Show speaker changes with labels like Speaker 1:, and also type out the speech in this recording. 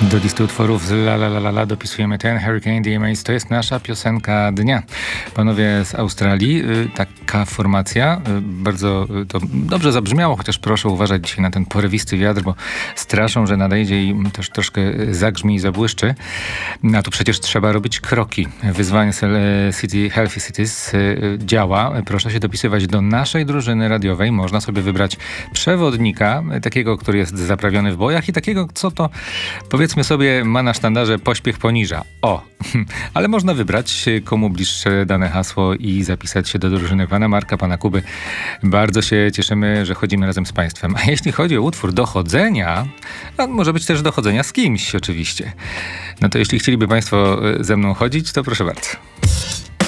Speaker 1: Do listy utworów z La La La La La dopisujemy ten Hurricane DMAs. To jest nasza piosenka dnia. Panowie z Australii, taka formacja, bardzo to dobrze zabrzmiało, chociaż proszę uważać dzisiaj na ten porywisty wiatr, bo straszą, że nadejdzie i też troszkę zagrzmi i zabłyszczy. A tu przecież trzeba robić kroki. Wyzwanie City Healthy Cities działa. Proszę się dopisywać do naszej drużyny radiowej. Można sobie wybrać przewodnika, takiego, który jest zaprawiony w bojach i takiego, co to powiedzmy sobie ma na sztandarze pośpiech poniża. Ale można wybrać komu bliższe dane hasło i zapisać się do drużyny pana Marka, pana Kuby. Bardzo się cieszymy, że chodzimy razem z państwem. A jeśli chodzi o utwór dochodzenia, a może być też dochodzenia z kimś oczywiście. No to jeśli chcieliby państwo ze mną chodzić, to proszę bardzo.